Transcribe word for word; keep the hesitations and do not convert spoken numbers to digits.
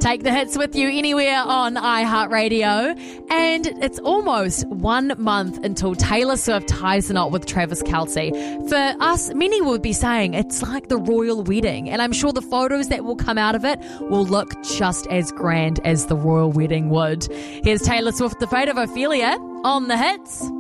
Take the hits with you anywhere on iHeartRadio. And it's almost one month until Taylor Swift ties the knot with Travis Kelce. For us, many would be saying it's like the royal wedding. And I'm sure the photos that will come out of it will look just as grand as the royal wedding would. Here's Taylor Swift, The Fate of Ophelia on the hits.